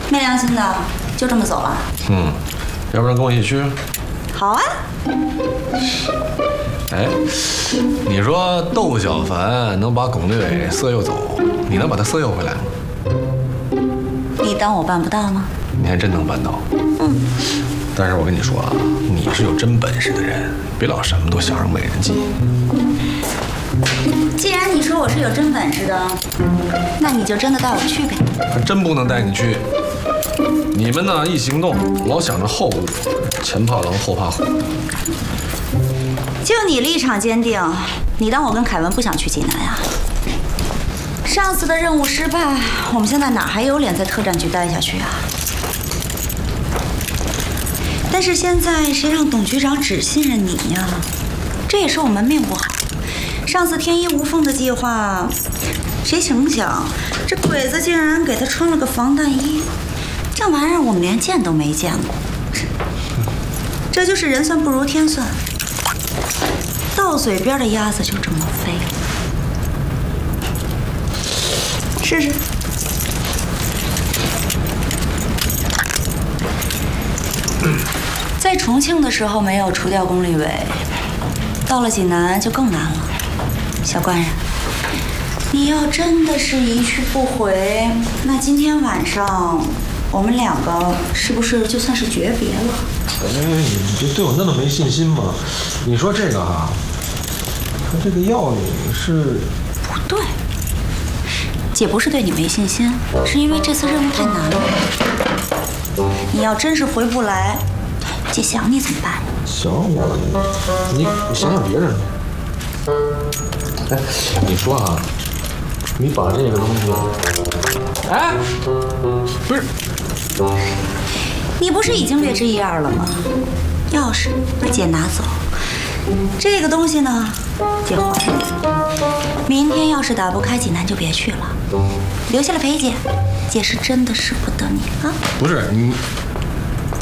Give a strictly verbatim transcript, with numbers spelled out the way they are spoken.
没良心的，就这么走了？ 嗯，要不然跟我一起去？ 好啊。 哎，你说窦小凡能把巩立伟色诱走，你能把他色诱回来吗？ 你当我办不到吗？ 你还真能办到。嗯。但是我跟你说啊，你是有真本事的人，别老什么都想着美人计。 既然你说我是有真本事的，那你就真的带我去呗。 还真不能带你去。你们呢，一行动老想着后路，前怕狼后怕虎。 就你立场坚定，你当我跟凯文不想去济南呀？上次的任务失败，我们现在哪还有脸在特战局待下去啊？但是现在谁让董局长只信任你呀？这也是我们命不好。上次天衣无缝的计划，谁成想这鬼子竟然给他穿了个防弹衣，这玩意儿我们连见都没见过。这就是人算不如天算，到嘴边的鸭子就这么飞了。试试。在重庆的时候没有除掉龚立伟，到了济南就更难了。小官人，你要真的是一去不回，那今天晚上我们两个是不是就算是诀别了？ 哎，你这对我那么没信心吗？你说这个哈，他这个要你是不对，姐不是对你没信心，是因为这次任务太难了。你要真是回不来，姐想你怎么办？ 想我，你你想想别人。哎，你说啊，你把这个东西，哎，不是， 你不是已经略知一二了吗？钥匙姐拿走，这个东西呢，姐还你。明天要是打不开济南就别去了，留下来陪姐。姐是真的舍不得你啊！ 不是你，